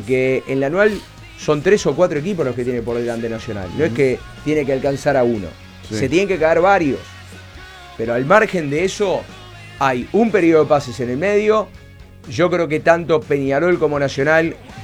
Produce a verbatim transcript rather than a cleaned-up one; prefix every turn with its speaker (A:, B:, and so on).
A: porque en la anual son tres o cuatro equipos los que tiene por delante Nacional. No uh-huh. es que tiene que alcanzar a uno. Sí. Se tienen que caer varios. Pero al margen de eso, hay un periodo de pases en el medio. Yo creo que tanto Peñarol como Nacional